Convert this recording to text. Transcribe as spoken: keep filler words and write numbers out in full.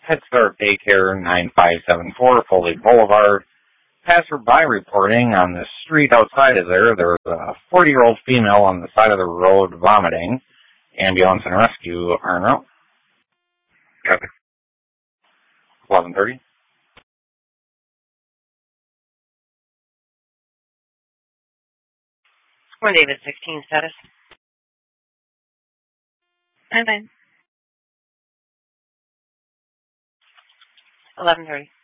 Head Start Daycare, nine five seven four Foley Boulevard. Passerby reporting on the street outside of there. There was a forty-year-old female on the side of the road vomiting. Ambulance and rescue are now. Copy. eleven thirty. Score David, sixteen status. nine nine. eleven thirty.